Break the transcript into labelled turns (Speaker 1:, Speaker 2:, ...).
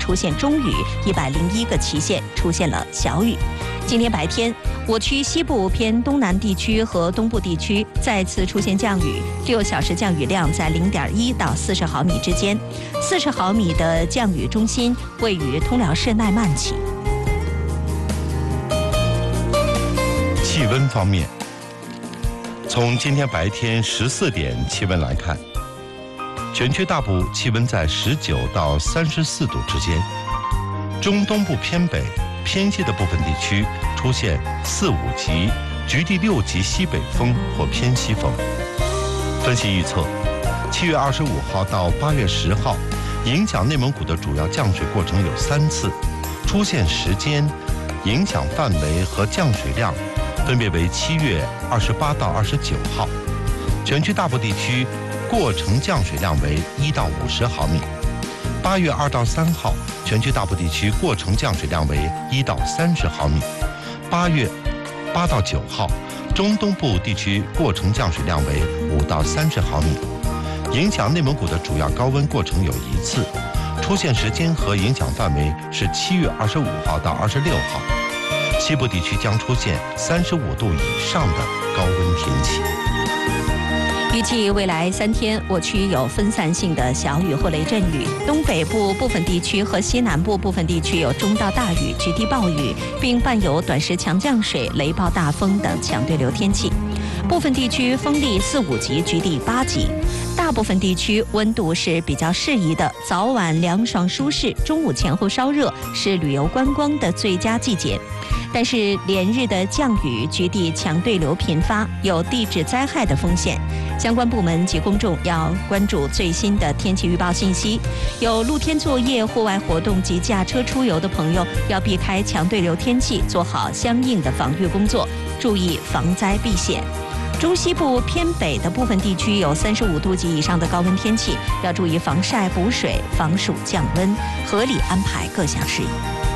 Speaker 1: 出现中雨，101个期县出现了小雨。今天白天，我区西部偏东南地区和东部地区再次出现降雨，6小时降雨量在0.1到40毫米之间，40毫米的降雨中心位于通辽市奈曼起。
Speaker 2: 气温方面，从今天白天14点气温来看，全区大部气温在19到34度之间，中东部偏北、偏西的部分地区出现4、5级、局地6级西北风或偏西风。分析预测，7月25号到8月10号，影响内蒙古的主要降水过程有3次，出现时间、影响范围和降水量分别为7月28到29号，全区大部地区过程降水量为1到50毫米。8月2到3号，全区大部地区过程降水量为1到30毫米。8月8到9号，中东部地区过程降水量为5到30毫米。影响内蒙古的主要高温过程有1次，出现时间和影响范围是7月25号到26号。西部地区将出现35度以上的高温天气。
Speaker 1: 预计未来3天，我区有分散性的小雨或雷阵雨，东北部部分地区和西南部部分地区有中到大雨、局地暴雨，并伴有短时强降水、雷暴大风等强对流天气。部分地区风力4、5级，局地8级。大部分地区温度是比较适宜的，早晚凉爽舒适，中午前后稍热，是旅游观光的最佳季节。但是连日的降雨，局地强对流频发，有地质灾害的风险。相关部门及公众要关注最新的天气预报信息。有露天作业、户外活动及驾车出游的朋友，要避开强对流天气，做好相应的防御工作，注意防灾避险。中西部偏北的部分地区有35度及以上的高温天气，要注意防晒补水、防暑降温，合理安排各项事宜。